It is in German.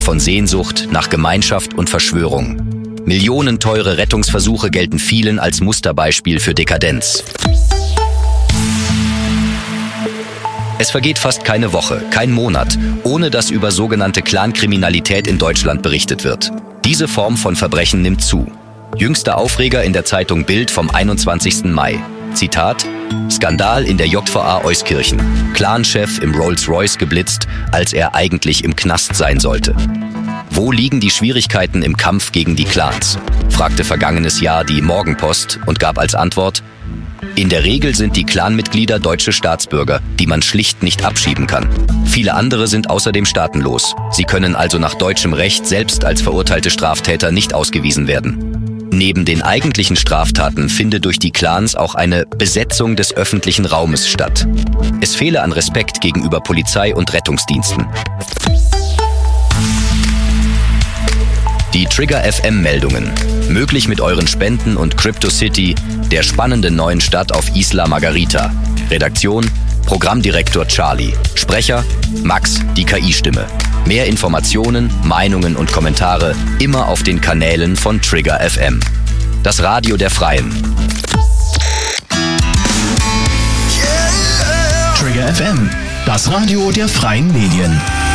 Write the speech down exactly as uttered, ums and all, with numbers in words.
von Sehnsucht nach Gemeinschaft und Verschwörung. Millionenteure Rettungsversuche gelten vielen als Musterbeispiel für Dekadenz. Es vergeht fast keine Woche, kein Monat, ohne dass über sogenannte Clankriminalität in Deutschland berichtet wird. Diese Form von Verbrechen nimmt zu. Jüngster Aufreger in der Zeitung Bild vom einundzwanzigsten Mai. Zitat: Skandal in der J V A Euskirchen. Clanchef im Rolls-Royce geblitzt, als er eigentlich im Knast sein sollte. Wo liegen die Schwierigkeiten im Kampf gegen die Clans? Fragte vergangenes Jahr die Morgenpost und gab als Antwort: In der Regel sind die Clanmitglieder deutsche Staatsbürger, die man schlicht nicht abschieben kann. Viele andere sind außerdem staatenlos. Sie können also nach deutschem Recht selbst als verurteilte Straftäter nicht ausgewiesen werden. Neben den eigentlichen Straftaten finde durch die Clans auch eine Besetzung des öffentlichen Raumes statt. Es fehle an Respekt gegenüber Polizei und Rettungsdiensten. Die Trigger F M-Meldungen. Möglich mit euren Spenden und CryptoCity, der spannenden neuen Stadt auf Isla Margarita. Redaktion: Programmdirektor Charlie. Sprecher: Max, die K I-Stimme. Mehr Informationen, Meinungen und Kommentare immer auf den Kanälen von Trigger F M. Das Radio der Freien. Trigger F M, das Radio der Freien Medien.